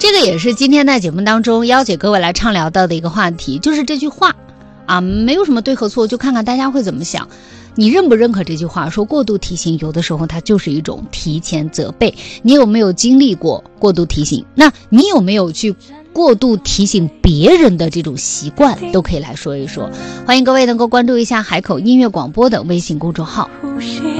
这个也是今天在节目当中邀请各位来畅聊到的一个话题，就是这句话啊，没有什么对和错，就看看大家会怎么想。你认不认可这句话，说过度提醒有的时候它就是一种提前责备。你有没有经历过过度提醒？那你有没有去过度提醒别人的这种习惯，都可以来说一说。欢迎各位能够关注一下海口音乐广播的微信公众号。